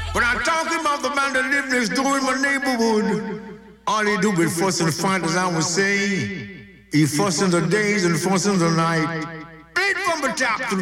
But I'm talking about the man that live next door in my neighborhood. All he do is fuss and fight, as I was saying. He fuss in the days and fuss in the night. Right from the top to the